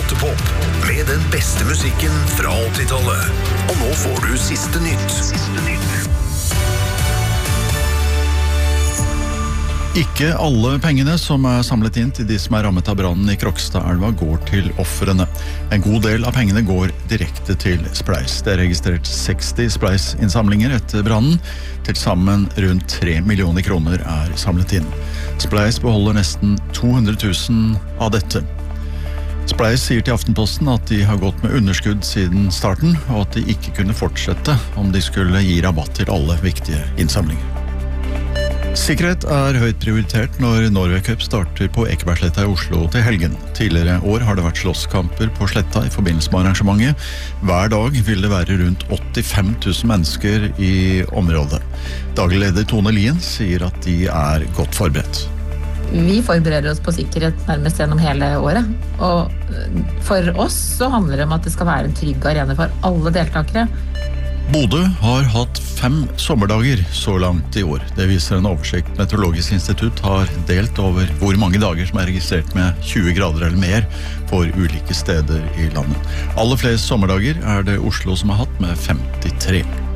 Rottepop med den beste musikken fra 80-tallet. Og nå får du siste nytt. Ikke alle pengene som samlet inn til de som rammet av brannen i Krokstadelva går til ofrene. En god del av pengene går direkte til Spleis. Det registrert 60 Spleis-innsamlinger etter brannen. Til sammen rundt 3 millioner kroner samlet inn. Spleis beholder nesten 200 000 av dette. Spleis sier til Aftenposten at de har gått med underskudd siden starten, og at de ikke kunne fortsette om de skulle gi rabatt til alle viktige innsamlinger. Sikkerhet høyt prioritert når Norway Cup starter på Ekebergsletta i Oslo til helgen. Tidligere år har det vært slåsskamper på Sletta i forbindelse med arrangementet. Hver dag vil det være rundt 85 000 mennesker i området. Daglig leder Tone Lien sier at de godt forberedt. Vi forbereder oss på sikkerhet nærmest gjennom hele året. Og for oss så handler det om at det skal være en trygg arena for alle deltakere. Bodø har hatt 5 sommerdager så langt i år. Det viser en oversikt Meteorologisk institutt har delt over hvor mange dager som registrert med 20 grader eller mer for ulike steder i landet. Aller flest sommerdager det Oslo som har hatt med 53.